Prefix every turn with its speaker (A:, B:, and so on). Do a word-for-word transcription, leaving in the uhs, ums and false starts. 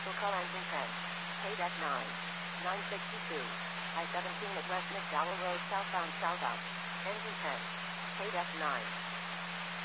A: Vehicle call engine ten. K D E C nine. nine sixty-two. I seventeen at West McDowell Road southbound south out. Engine ten. K D E C nine.